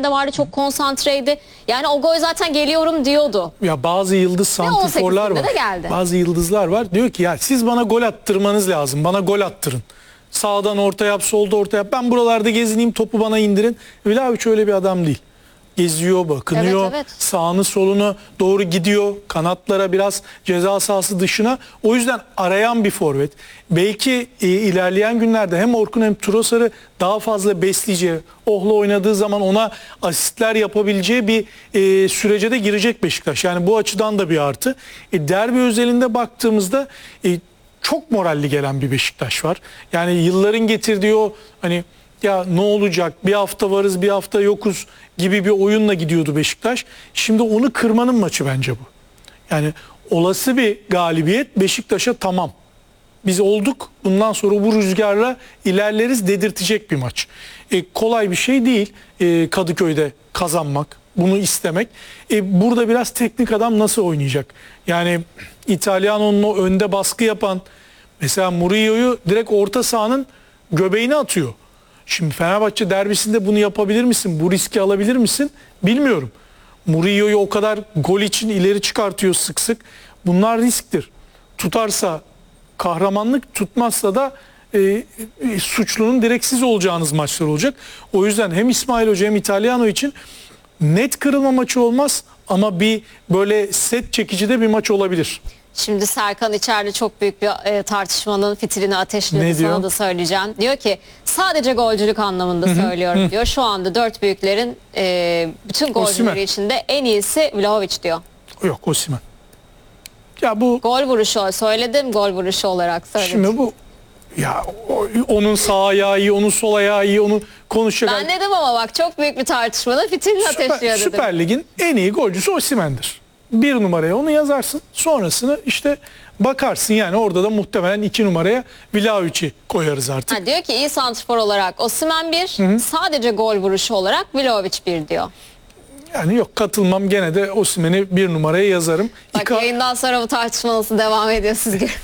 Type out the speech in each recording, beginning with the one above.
de vardı, çok konsantreydi. Yani o gol zaten geliyorum diyordu. Ya bazı yıldız santrforlar var. Geldi. Bazı yıldızlar var. Diyor ki ya siz bana gol attırmanız lazım. Bana gol attırın. Sağdan orta yap, solda orta yap. Ben buralarda gezineyim, topu bana indirin. Vlahovic öyle bir adam değil. Geziyor, bakınıyor, Evet, evet. sağını solunu doğru gidiyor, kanatlara biraz, ceza sahası dışına. O yüzden arayan bir forvet. Belki ilerleyen günlerde hem Orkun hem Trossard'ı daha fazla besleyeceği, Oh'la oynadığı zaman ona asistler yapabileceği bir sürece de girecek Beşiktaş. Yani bu açıdan da bir artı. Derbi özelinde baktığımızda çok moralli gelen bir Beşiktaş var. Yani yılların getirdiği o hani ya ne olacak, bir hafta varız bir hafta yokuz gibi bir oyunla gidiyordu Beşiktaş. Şimdi onu kırmanın maçı bence bu. Yani olası bir galibiyet Beşiktaş'a tamam. Biz olduk, bundan sonra bu rüzgarla ilerleriz dedirtecek bir maç. Kolay bir şey değil Kadıköy'de kazanmak, bunu istemek. Burada biraz teknik adam nasıl oynayacak? Yani İtalyanon'un o önde baskı yapan, mesela Murillo'yu direkt orta sahanın göbeğine atıyor. Şimdi Fenerbahçe derbisinde bunu yapabilir misin? Bu riski alabilir misin? Bilmiyorum. Murillo'yu o kadar gol için ileri çıkartıyor sık sık. Bunlar risktir. Tutarsa kahramanlık, tutmazsa da suçlunun direksiz olacağınız maçlar olacak. O yüzden hem İsmail Hoca hem İtalyano için net kırılma maçı olmaz ama bir böyle set çekici de bir maç olabilir. Şimdi Serkan içeride çok büyük bir tartışmanın fitilini ateşledi, Ne diyor? sana da söyleyeceğim. Diyor ki sadece golcülük anlamında söylüyorum diyor. Şu anda dört büyüklerin bütün golcüleri Osimhen. içinde en iyisi Vlahovic diyor. Yok, Osimhen. Ya bu Gol vuruşu söyledim, gol vuruşu olarak söyledim. şimdi bu ya onun sağ ayağı iyi, onun sol ayağı iyi, onu konuşacak. Ben dedim ama bak çok büyük bir tartışmanın fitilini ateşliyor dedim. Süper Lig'in en iyi golcüsü Osimhen'dir. Bir numaraya onu yazarsın. Sonrasını işte bakarsın, yani orada da muhtemelen 2 numaraya Vlahovic'i koyarız artık. Ha, diyor ki iyi santrfor olarak Osimhen 1, sadece gol vuruşu olarak Vlahovic 1 diyor. Yani yok, katılmam, gene de Osimhen'i 1 numaraya yazarım. Bak yayından sonra bu tartışma nasıl devam ediyor siz gibi.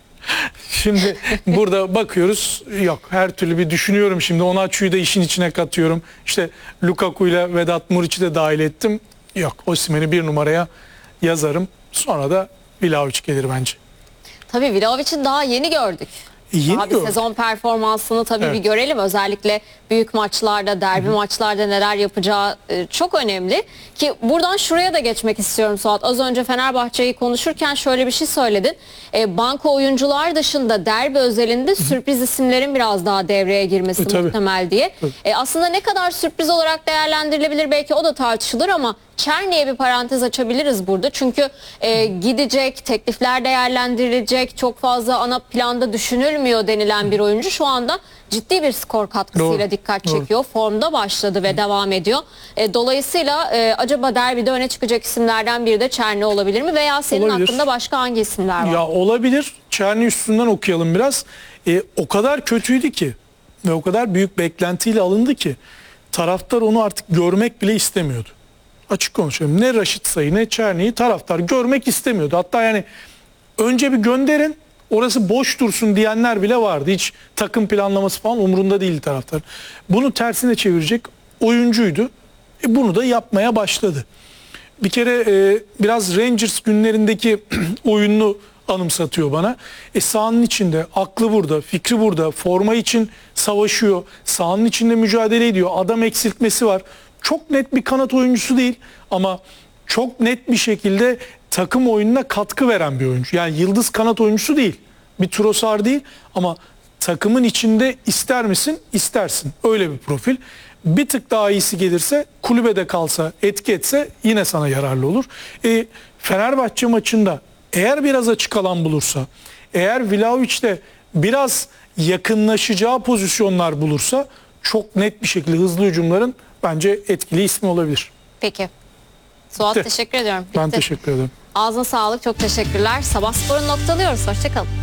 Şimdi burada bakıyoruz, yok, her türlü bir düşünüyorum şimdi, Onaçu'yu da işin içine katıyorum. İşte Lukaku'yla Vedat Muriç'i de dahil ettim. Yok, Osimhen'i 1 numaraya yazarım. Sonra da Vlahovic gelir bence. Tabii Vlahovic'i daha yeni gördük. Yeni Daha bir gördük. sezon performansını tabii Evet. bir görelim. Özellikle büyük maçlarda, derbi maçlarda neler yapacağı çok önemli. Ki buradan şuraya da geçmek istiyorum Suat. Az önce Fenerbahçe'yi konuşurken şöyle bir şey söyledin. Banko oyuncular dışında derbi özelinde sürpriz isimlerin biraz daha devreye girmesi Tabii. muhtemel diye. Aslında ne kadar sürpriz olarak değerlendirilebilir belki o da tartışılır ama Çerni'ye bir parantez açabiliriz burada. Çünkü gidecek, teklifler değerlendirilecek, çok fazla ana planda düşünülmüyor denilen bir oyuncu şu anda ciddi bir skor katkısıyla Doğru, dikkat doğru. çekiyor. Formda başladı ve devam ediyor. Dolayısıyla acaba derbide öne çıkacak isimlerden biri de Çerni olabilir mi? Veya senin Olabilir. hakkında başka hangi isimler var? Ya olabilir. Çerni üstünden okuyalım biraz. O kadar kötüydü ki ve o kadar büyük beklentiyle alındı ki taraftar onu artık görmek bile istemiyordu. Açık konuşalım. Ne Raşit Say'ı ne Çerni'yi taraftar görmek istemiyordu. Hatta yani önce bir gönderin, orası boş dursun diyenler bile vardı. Hiç takım planlaması falan umurunda değildi taraftar. Bunu tersine çevirecek oyuncuydu. Bunu da yapmaya başladı. Bir kere biraz Rangers günlerindeki oyununu anımsatıyor bana. Sahanın içinde, aklı burada, fikri burada, forma için savaşıyor. Sahanın içinde mücadele ediyor. Adam eksiltmesi var. Çok net bir kanat oyuncusu değil ama çok net bir şekilde takım oyununa katkı veren bir oyuncu. Yani yıldız kanat oyuncusu değil. Bir Trossard değil ama takımın içinde ister misin? İstersin. Öyle bir profil. Bir tık daha iyisi gelirse, kulübede kalsa, etki etse yine sana yararlı olur. Fenerbahçe maçında eğer biraz açık alan bulursa, eğer Vlahovic'le biraz yakınlaşacağı pozisyonlar bulursa çok net bir şekilde hızlı hücumların bence etkili ismi olabilir. Peki. Suat Bitti. teşekkür ediyorum. Ben Bitti. teşekkür ederim. Ağzına sağlık, çok teşekkürler. Sabah Spor'u noktalıyoruz. Hoşçakalın.